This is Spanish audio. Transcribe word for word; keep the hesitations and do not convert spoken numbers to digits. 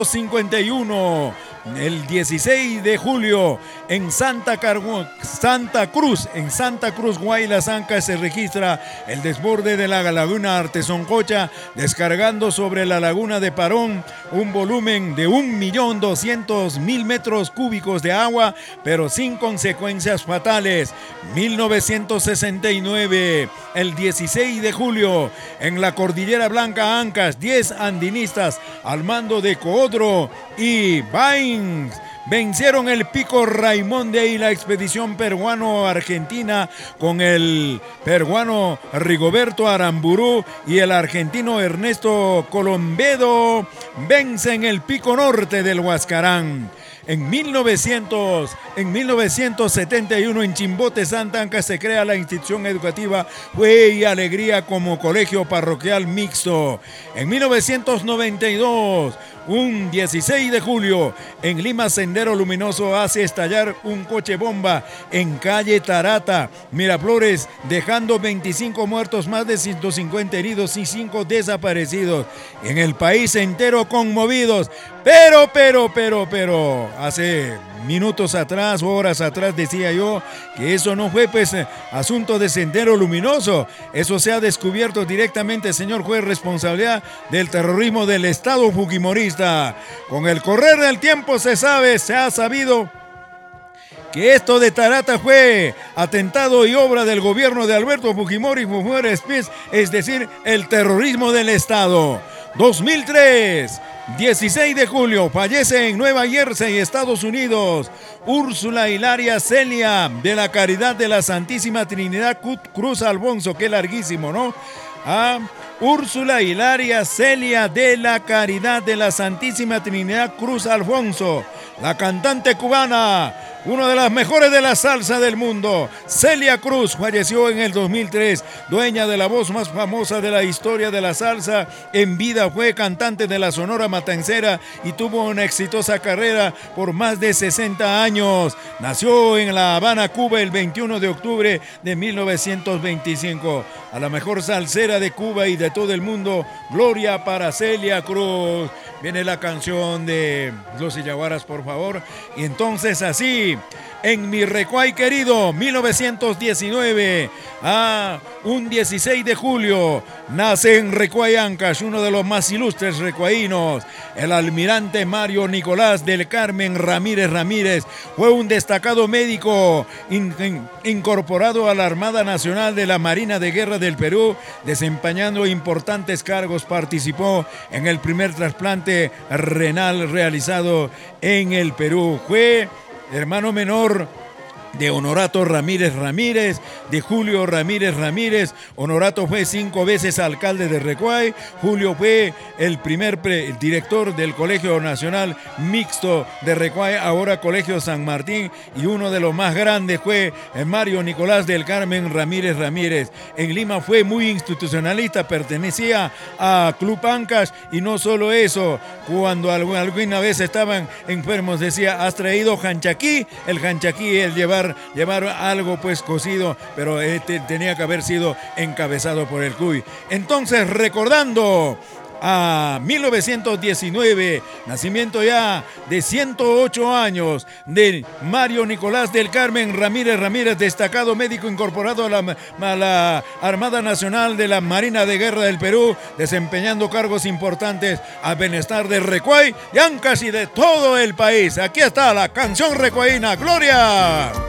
cincuenta y uno, el dieciséis de julio, en Santa, Cargu Santa Cruz, en Santa Cruz, Guaylas, Ancash, se registra el desborde de la laguna Artesoncocha, descargando sobre la laguna de Parón un volumen de un millón doscientos mil metros cúbicos de agua, pero sin consecuencias fatales. mil novecientos sesenta y nueve, el dieciséis de julio, en la Cordillera Blanca, Ancash, diez andinistas al mando de Coodro y Bains vencieron el Pico Raimonde y la expedición peruano-argentina con el peruano Rigoberto Aramburu y el argentino Ernesto Colombedo vencen el Pico Norte del Huascarán. En, mil novecientos, en mil novecientos setenta y uno, en Chimbote, Santa Anca, se crea la institución educativa Fe y Alegría como colegio parroquial mixto. En mil novecientos noventa y dos, un dieciséis de julio, en Lima, Sendero Luminoso hace estallar un coche bomba en calle Tarata, Miraflores, dejando veinticinco muertos, más de ciento cincuenta heridos y cinco desaparecidos. En el país entero conmovidos. Pero, pero, pero, pero, hace minutos atrás, horas atrás, decía yo que eso no fue pues asunto de Sendero Luminoso. Eso se ha descubierto directamente, señor juez, responsabilidad del terrorismo del Estado fujimorista. Con el correr del tiempo se sabe, se ha sabido que esto de Tarata fue atentado y obra del gobierno de Alberto Fujimori, es decir, el terrorismo del Estado. dos mil tres, dieciséis de julio, fallece en Nueva Jersey, Estados Unidos, Úrsula Hilaria Celia de la Caridad de la Santísima Trinidad Cruz Alfonso, qué larguísimo, ¿no? Ah, Úrsula Hilaria Celia de la Caridad de la Santísima Trinidad Cruz Alfonso, la cantante cubana, una de las mejores de la salsa del mundo, Celia Cruz, falleció en el dos mil tres, dueña de la voz más famosa de la historia de la salsa. En vida fue cantante de la Sonora Matancera y tuvo una exitosa carrera por más de sesenta años. Nació en La Habana, Cuba, el veintiuno de octubre de mil novecientos veinticinco. A la mejor salsera de Cuba y de todo el mundo, gloria para Celia Cruz. Viene la canción de Los Yaguaras, por favor. Y entonces así, en mi Recuay querido, mil novecientos diecinueve, ah, un dieciséis de julio, nace en Recuay, Ancash, uno de los más ilustres recuaínos, el almirante Mario Nicolás del Carmen Ramírez Ramírez. Fue un destacado médico in, in, incorporado a la Armada Nacional de la Marina de Guerra del Perú, desempeñando importantes cargos. Participó en el primer trasplante renal realizado en el Perú. Fue hermano menor de Honorato Ramírez Ramírez, de Julio Ramírez Ramírez. Honorato fue cinco veces alcalde de Recuay. Julio fue el primer pre, el director del Colegio Nacional Mixto de Recuay, ahora Colegio San Martín, y uno de los más grandes fue Mario Nicolás del Carmen Ramírez Ramírez. En Lima fue muy institucionalista, pertenecía a Club Ancash, y no solo eso, cuando alguna vez estaban enfermos decía: ¿has traído janchaquí? El janchaquí, el llevar llevar algo pues cocido, pero este tenía que haber sido encabezado por el Cuy. Entonces, recordando a mil novecientos diecinueve, nacimiento ya de ciento ocho años de Mario Nicolás del Carmen Ramírez Ramírez, destacado médico incorporado a la, a la Armada Nacional de la Marina de Guerra del Perú, desempeñando cargos importantes al bienestar de Recuay y Ancash y de todo el país. Aquí está la canción recuaína, ¡Gloria!